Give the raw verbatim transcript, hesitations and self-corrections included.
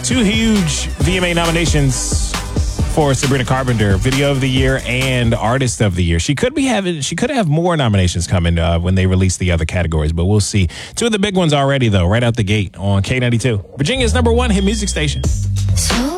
Two huge V M A nominations for Sabrina Carpenter, Video of the Year and Artist of the Year. She could be having, she could have more nominations coming uh, when they release the other categories, but we'll see. Two of the big ones already, though, right out the gate on K ninety-two, Virginia's number one hit music station. So